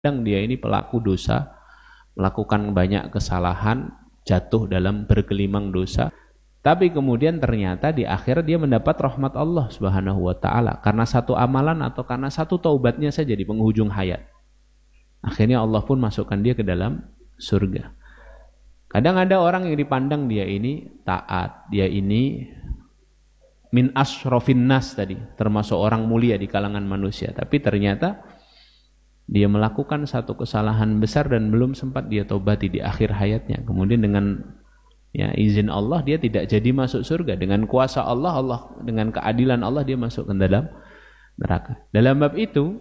Kadang dia ini pelaku dosa, melakukan banyak kesalahan, jatuh dalam bergelimang dosa. Tapi kemudian ternyata di akhir dia mendapat rahmat Allah Subhanahu wa taala karena satu amalan atau karena satu taubatnya saja di penghujung hayat. Akhirnya Allah pun masukkan dia ke dalam surga. Kadang ada orang yang dipandang dia ini taat, dia ini min asyrafin nas tadi, termasuk orang mulia di kalangan manusia, tapi ternyata dia melakukan satu kesalahan besar dan belum sempat dia taubati di akhir hayatnya. Kemudian dengan izin Allah dia tidak jadi masuk surga. Dengan kuasa Allah, dengan keadilan Allah dia masuk ke dalam neraka. Dalam bab itu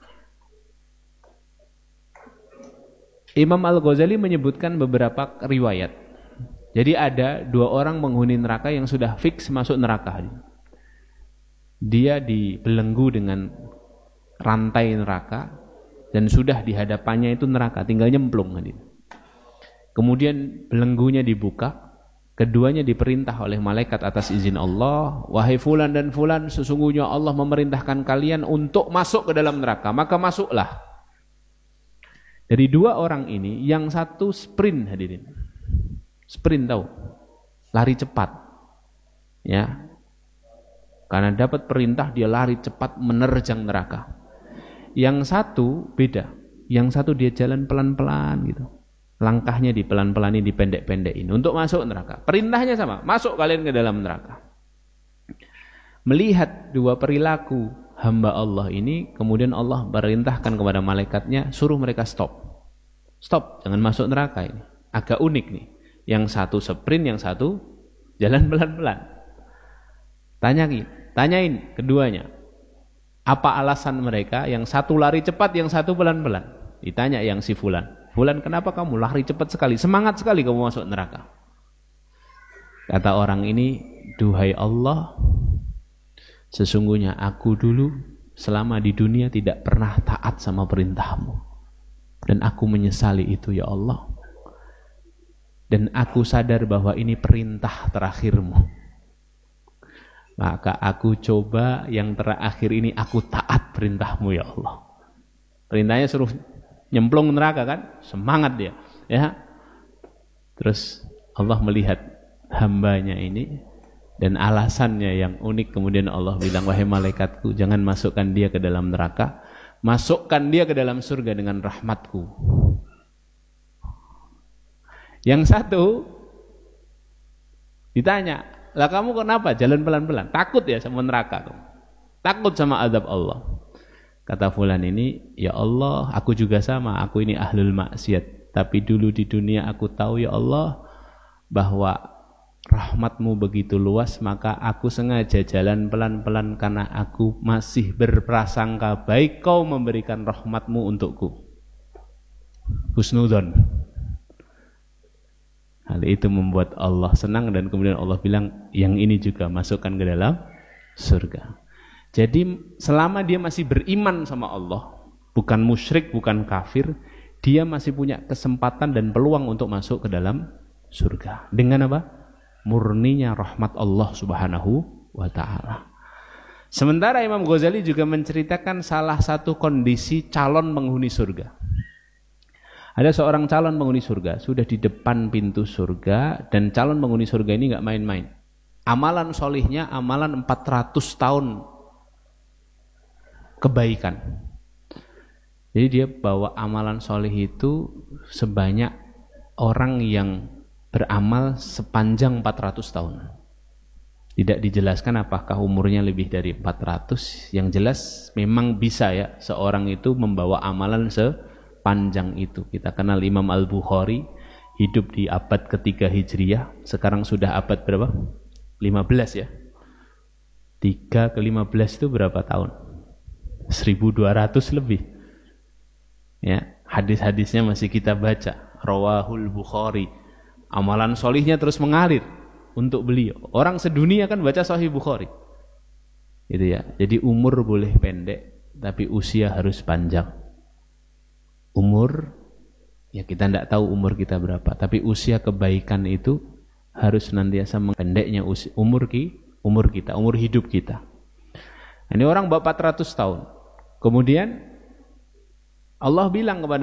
Imam Al-Ghazali menyebutkan beberapa riwayat. Jadi ada 2 orang penghuni neraka yang sudah fix masuk neraka. Dia dibelenggu dengan rantai neraka dan sudah di hadapannya itu neraka, tinggal nyemplung. Kemudian belenggunya dibuka, keduanya diperintah oleh malaikat atas izin Allah, wahai fulan dan fulan, sesungguhnya Allah memerintahkan kalian untuk masuk ke dalam neraka, maka masuklah. Dari 2 orang ini, yang satu sprint hadirin. Sprint tahu? Lari cepat. Ya. Karena dapat perintah dia lari cepat menerjang neraka. Yang satu beda. Yang satu dia jalan pelan-pelan gitu. Langkahnya dipelan-pelanin, dipendek-pendekin untuk masuk neraka. Perintahnya sama, masuk kalian ke dalam neraka. Melihat 2 perilaku hamba Allah ini, kemudian Allah perintahkan kepada malaikatnya, suruh mereka stop. Stop, jangan masuk neraka ini. Agak unik nih. Yang satu sprint, yang satu jalan pelan-pelan. Tanyain keduanya. Apa alasan mereka? Yang satu lari cepat, yang satu pelan-pelan. Ditanya yang si fulan. Fulan, kenapa kamu lari cepat sekali? Semangat sekali kamu masuk neraka. Kata orang ini, duhai Allah, sesungguhnya aku dulu selama di dunia tidak pernah taat sama perintahmu. Dan aku menyesali itu ya Allah. Dan aku sadar bahwa ini perintah terakhirmu. Maka aku coba yang terakhir ini aku taat perintahmu ya Allah. Perintahnya suruh nyemplung neraka kan? Semangat dia. Ya. Terus Allah melihat hambanya ini dan alasannya yang unik. Kemudian Allah bilang, wahai malaikatku, jangan masukkan dia ke dalam neraka. Masukkan dia ke dalam surga dengan rahmatku. Yang satu ditanya, lah kamu kenapa jalan pelan-pelan? Takut ya sama neraka tuh. Takut sama azab Allah. Kata fulan ini, ya Allah, aku juga sama, aku ini ahlul maksiat. Tapi dulu di dunia aku tahu ya Allah bahwa rahmatmu begitu luas, maka aku sengaja jalan pelan-pelan karena aku masih berprasangka baik kau memberikan rahmatmu untukku. Husnudzon. Hal itu membuat Allah senang dan kemudian Allah bilang, yang ini juga masukkan ke dalam surga. Jadi selama dia masih beriman sama Allah, bukan musyrik, bukan kafir, dia masih punya kesempatan dan peluang untuk masuk ke dalam surga. Dengan apa? Murninya rahmat Allah Subhanahu wa ta'ala. Sementara Imam Ghazali juga menceritakan salah satu kondisi calon penghuni surga. Ada seorang calon penghuni surga, sudah di depan pintu surga, dan calon penghuni surga ini nggak main-main. Amalan solihnya, amalan 400 tahun kebaikan. Jadi dia bawa amalan solih itu sebanyak orang yang beramal sepanjang 400 tahun. Tidak dijelaskan apakah umurnya lebih dari 400. Yang jelas memang bisa ya seorang itu membawa amalan sepanjang itu. Kita kenal Imam Al-Bukhari, hidup di abad ketiga Hijriyah. Sekarang sudah abad berapa? 15 ya. 3 ke 15 itu berapa tahun? 1200 lebih. Ya, hadis-hadisnya masih kita baca. Rawahul Bukhari. Amalan solihnya terus mengalir untuk beliau. Orang sedunia kan baca Sahih Bukhari. Gitu ya. Jadi umur boleh pendek, tapi usia harus panjang. Umur, ya kita tidak tahu umur kita berapa, tapi usia kebaikan itu harus senantiasa pendeknya umur kita, umur hidup kita. Ini orang 400 tahun. Kemudian Allah bilang kepada